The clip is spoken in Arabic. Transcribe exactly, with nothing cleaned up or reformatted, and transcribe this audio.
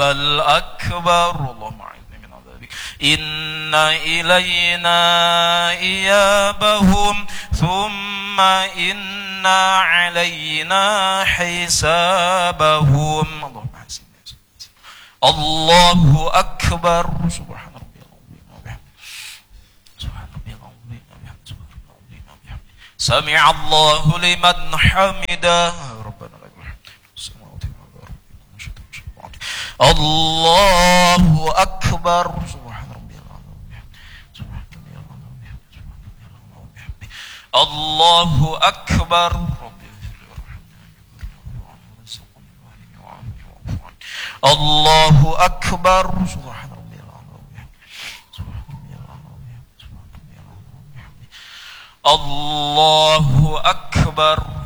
الأكبر اللهم أعذني من عذابك إن إلينا إيابهم ثم إن علينا حسابهم اللهم حسبنا الله أكبر سبحان ربي العظيم وبحمده سبحان ربي العظيم وبحمده سبحان ربي العظيم وبحمده سمع الله لمن حمده ربنا لك الحمد السماوات والأرض الله أكبر سبحان ربي العظيم سبحان ربي العظيم الله أكبر الله أكبر سبحان ربي العظيم سبحان ربي العظيم الله أكبر